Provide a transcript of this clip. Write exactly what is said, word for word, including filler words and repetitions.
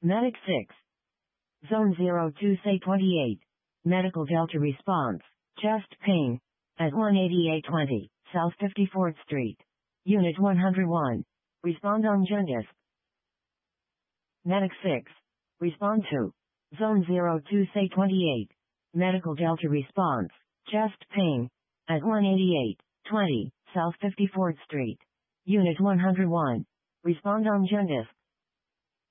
Medic six. Zone zero two say twenty-eight. Medical Delta response. Chest pain. At one eighty-eight twenty, South fifty-fourth Street. Unit one oh one. Respond on Genghis. Medic six. Respond to. Zone zero two say twenty-eight. Medical Delta response. Chest pain. At one eighty-eight twenty, South fifty-fourth Street. Unit one oh one. Respond on Genghis.